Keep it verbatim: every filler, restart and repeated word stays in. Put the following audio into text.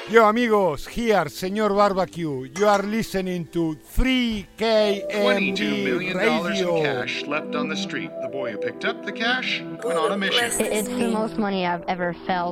Yo amigos, here, Señor Barbecue. You are listening to three K M twenty-two D million dollars in Radio. cash left on the street. The boy who picked up the cash went on a mission. It's the most money I've ever felt.